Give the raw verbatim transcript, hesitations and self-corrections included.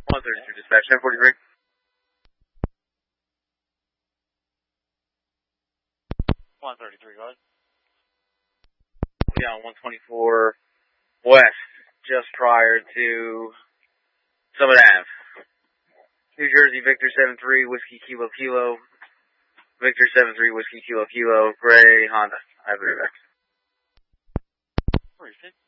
one thirty-three dispatch, ten forty-three. one thirty-three, go ahead. Yeah, one twenty-four west, just prior to Summit Ave. New Jersey, Victor seven three, Whiskey Kilo Kilo. Victor seven three, Whiskey Kilo Kilo, gray Honda. I have it back. Where is it?